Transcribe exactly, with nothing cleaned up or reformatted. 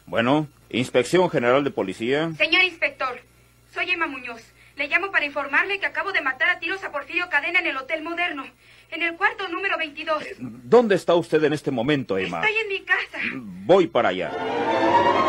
Bueno, Inspección General de Policía. Señor inspector, soy Emma Muñoz. Le llamo para informarle que acabo de matar a tiros a Porfirio Cadena en el Hotel Moderno, en el cuarto número veintidós. ¿Dónde está usted en este momento, Emma? Estoy en mi casa. Voy para allá.